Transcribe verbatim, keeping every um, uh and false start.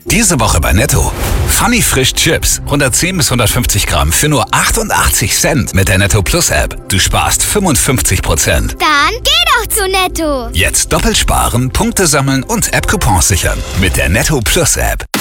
Diese Woche bei Netto. Funny Frisch Chips. hundertzehn bis hundertfünfzig Gramm für nur achtundachtzig Cent mit der Netto Plus App. Du sparst fünfundfünfzig Prozent. Dann geh doch zu Netto. Jetzt doppelt sparen, Punkte sammeln und App-Coupons sichern. Mit der Netto Plus App.